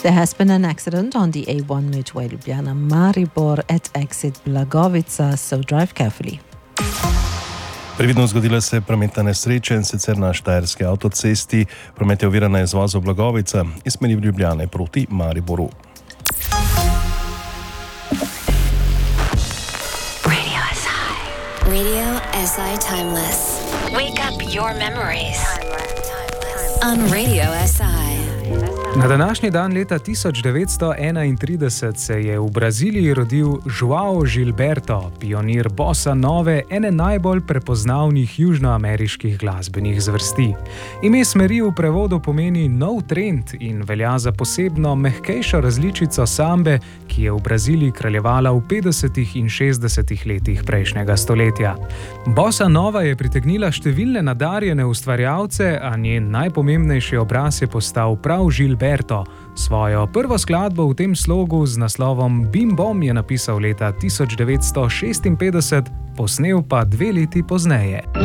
There has been an accident on the A1 motorway Ljubljana Maribor at exit Blagovica, so drive carefully. Previdno zgodila se je prometna nesreča, in sicer na štajerski avtocesti. Promet je oviran na izvozu Blagovica iz smeri Ljubljane proti Mariboru. Radio SI Timeless. Wake up your memories. On Radio SI. Na današnji dan leta 1931 se je v Braziliji rodil João Gilberto, pionir bossa nove, ene najbolj prepoznavnih južnoameriških glasbenih zvrsti. Ime smeri v prevodu pomeni nov trend in velja za posebno mehkejšo različico sambe, ki je v Braziliji kraljevala v 50. in 60. letih prejšnjega stoletja. Bossa nova je pritegnila številne nadarjene ustvarjalce, a njen najpomembnejši obraz je postal prav Gilberto. Svojo prvo skladbo v tem slogu z naslovom Bim Bom je napisal leta 1956, posnel pa 2 leti pozneje.